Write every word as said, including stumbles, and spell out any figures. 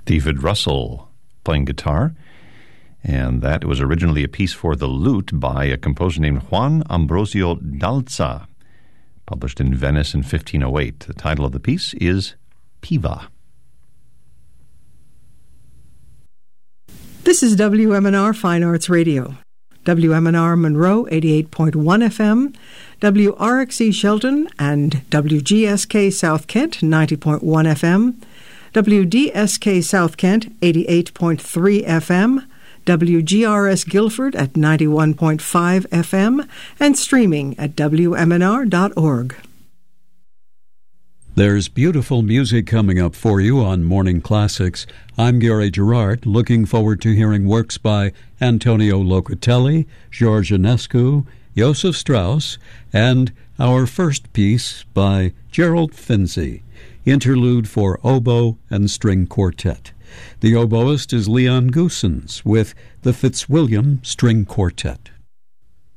David Russell playing guitar. And that was originally a piece for the lute by a composer named Juan Ambrosio Dalza, published in Venice in fifteen oh eight. The title of the piece is Piva. This is W M N R Fine Arts Radio. W M N R Monroe, eighty-eight point one F M, W R X E Shelton and W G S K South Kent, ninety point one F M, W D S K South Kent, eighty-eight point three F M, W G R S Guilford at ninety-one point five F M, and streaming at W M N R dot org. There's beautiful music coming up for you on Morning Classics. I'm Gary Gerard, looking forward to hearing works by Antonio Locatelli, George Enescu, Joseph Strauss, and our first piece by Gerald Finzi, interlude for oboe and string quartet. The oboist is Leon Goossens with the Fitzwilliam String Quartet.